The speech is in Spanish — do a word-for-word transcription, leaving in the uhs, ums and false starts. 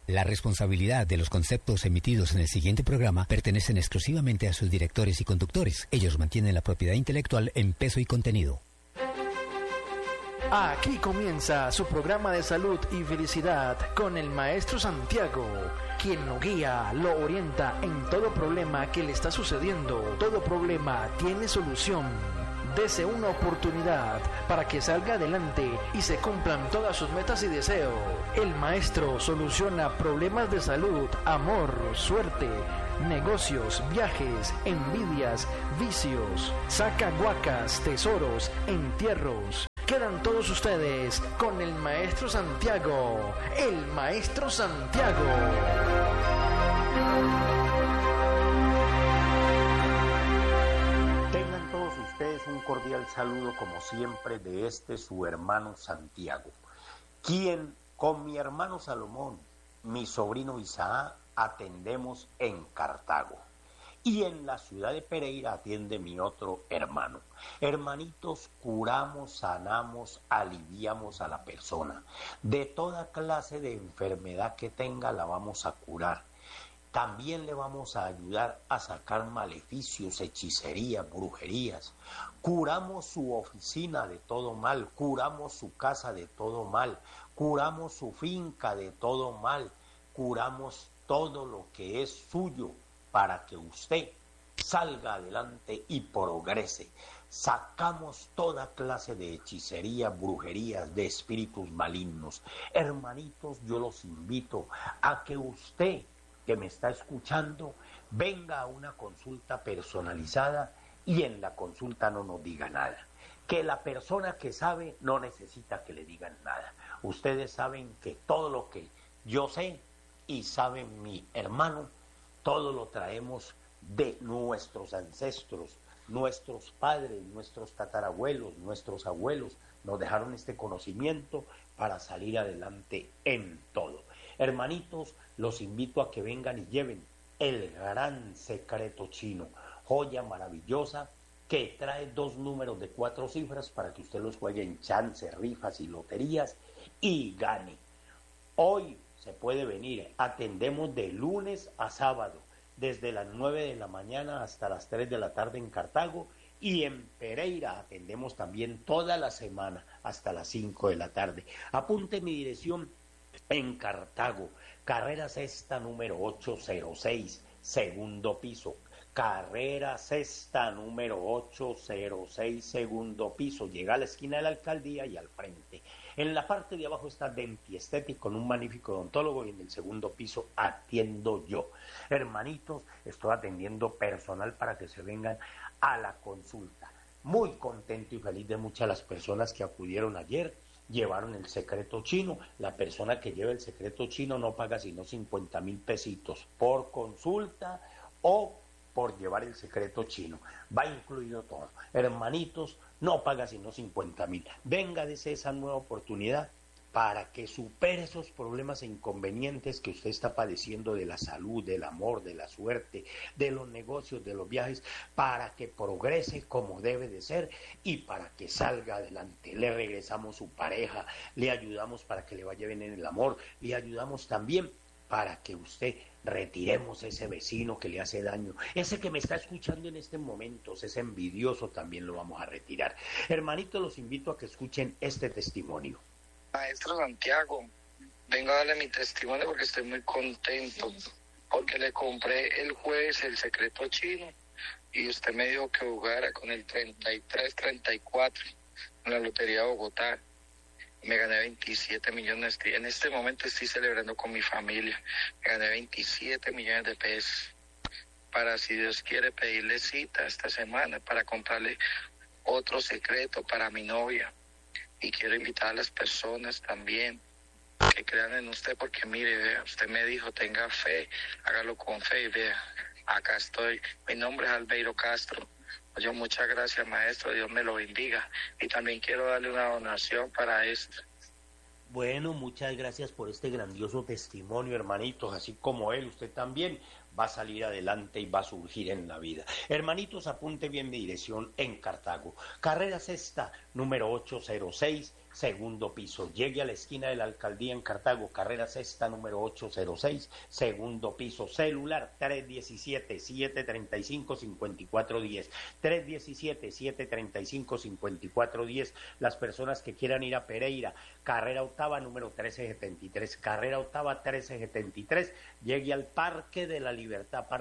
La responsabilidad de los conceptos emitidos en el siguiente programa pertenecen exclusivamente a sus directores y conductores. Ellos mantienen la propiedad intelectual en peso y contenido. Aquí comienza su programa de salud y felicidad con el maestro Santiago, quien lo guía, lo orienta en todo problema que le está sucediendo. Todo problema tiene solución. Dese una oportunidad para que salga adelante y se cumplan todas sus metas y deseos. El maestro soluciona problemas de salud, amor, suerte, negocios, viajes, envidias, vicios, saca guacas, tesoros, entierros. Quedan todos ustedes con el maestro Santiago, el maestro Santiago. Tengan todos ustedes un cordial saludo como siempre de este su hermano Santiago, quien con mi hermano Salomón, mi sobrino Isaac, atendemos en Cartago. Y en la ciudad de Pereira atiende mi otro hermano. Hermanitos, curamos, sanamos, aliviamos a la persona. De toda clase de enfermedad que tenga la vamos a curar. También le vamos a ayudar a sacar maleficios, hechicerías, brujerías. Curamos su oficina de todo mal, curamos su casa de todo mal, curamos su finca de todo mal, curamos todo lo que es suyo, para que usted salga adelante y progrese. Sacamos toda clase de hechicería, brujerías, de espíritus malignos. Hermanitos, yo los invito a que usted, que me está escuchando, venga a una consulta personalizada y en la consulta no nos diga nada. Que la persona que sabe no necesita que le digan nada. Ustedes saben que todo lo que yo sé y sabe mi hermano, todo lo traemos de nuestros ancestros, nuestros padres, nuestros tatarabuelos, nuestros abuelos, nos dejaron este conocimiento para salir adelante en todo. Hermanitos, los invito a que vengan y lleven el gran secreto chino, joya maravillosa que trae dos números de cuatro cifras para que usted los juegue en chance, rifas y loterías y gane. Hoy se puede venir, atendemos de lunes a sábado, desde las nueve de la mañana hasta las tres de la tarde en Cartago, y en Pereira atendemos también toda la semana hasta las cinco de la tarde. Apunte mi dirección en Cartago, carrera sexta número ochocientos seis, segundo piso. Carrera sexta número ochocientos seis, segundo piso. Llega a la esquina de la alcaldía y al frente. En la parte de abajo está Dentiestética con un magnífico odontólogo y en el segundo piso atiendo yo. Hermanitos, estoy atendiendo personal para que se vengan a la consulta. Muy contento y feliz de muchas las personas que acudieron ayer. Llevaron el secreto chino. La persona que lleva el secreto chino no paga sino cincuenta mil pesitos por consulta o por llevar el secreto chino. Va incluido todo. Hermanitos, no paga sino cincuenta mil. Venga, dese esa nueva oportunidad para que supere esos problemas e inconvenientes que usted está padeciendo de la salud, del amor, de la suerte, de los negocios, de los viajes, para que progrese como debe de ser y para que salga adelante. Le regresamos su pareja, le ayudamos para que le vaya bien en el amor, le ayudamos también para que usted retiremos ese vecino que le hace daño, ese que me está escuchando en este momento, ese envidioso también lo vamos a retirar. Hermanitos, los invito a que escuchen este testimonio. Maestro Santiago, vengo a darle mi testimonio porque estoy muy contento, porque le compré el jueves el secreto chino y usted me dijo que jugara con el treinta y tres treinta y cuatro en la Lotería de Bogotá. Me gané veintisiete millones, en este momento estoy celebrando con mi familia, me gané veintisiete millones de pesos, para si Dios quiere pedirle cita esta semana para comprarle otro secreto para mi novia. Y quiero invitar a las personas también que crean en usted, porque mire, vea, usted me dijo, tenga fe, hágalo con fe y vea, acá estoy. Mi nombre es Albeiro Castro. Oye, muchas gracias, maestro, Dios me lo bendiga. Y también quiero darle una donación para esto. Bueno, muchas gracias por este grandioso testimonio, hermanitos, así como él, usted también va a salir adelante y va a surgir en la vida. Hermanitos, apunte bien mi dirección en Cartago. Carrera Sexta, número ochocientos seis, segundo piso. Llegue a la esquina de la alcaldía en Cartago, carrera Sexta, número ochocientos seis, segundo piso. Celular tres diecisiete, siete treinta y cinco, cincuenta y cuatro diez. tres diecisiete, siete treinta y cinco, cincuenta y cuatro diez. Las personas que quieran ir a Pereira, carrera octava, número trece setenta y tres. Carrera octava, trece setenta y tres. Llegue al Parque de la Libertad.